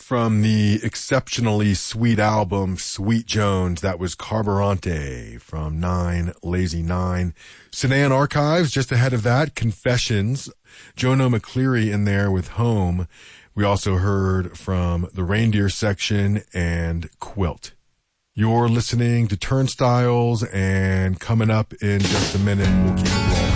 from the exceptionally sweet album Sweet Jones. That was Carburante from Nine Lazy Nine. Sedan Archives, just ahead of that, Confessions. Jono McCleary in there with Home. We also heard from the Reindeer Section and Quilt. You're listening to Turnstiles, and coming up in just a minute, we'll keep it rolling.